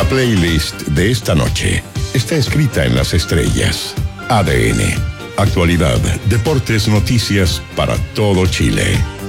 playlist de esta noche está escrita en las estrellas. ADN. Actualidad, deportes, noticias para todo Chile.